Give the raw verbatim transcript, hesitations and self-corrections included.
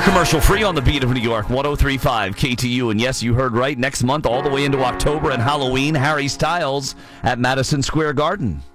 We're commercial free on the beat of New York, one oh three point five K T U. And yes, you heard right. Next month, all the way into October and Halloween, Harry Styles at Madison Square Garden.